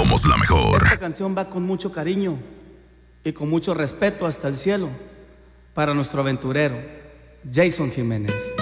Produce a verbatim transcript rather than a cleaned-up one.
somos la mejor. Esta canción va con mucho cariño y con mucho respeto hasta el cielo para nuestro aventurero, Jason Jiménez.